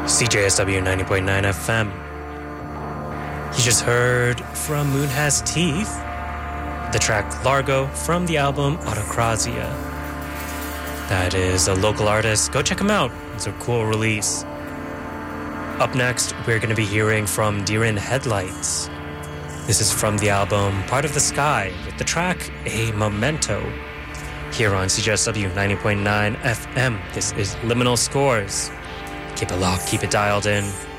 CJSW 90.9 FM. You just heard from Moon Has Teeth, the track Largo from the album Autocrasia. That is a local artist. Go check him out. It's a cool release. Up next, we're going to be hearing from Deer in Headlights. This is from the album Part of the Sky with the track A Memento. Here on CJSW 90.9 FM, this is Liminal Scores. Keep it locked, keep it dialed in.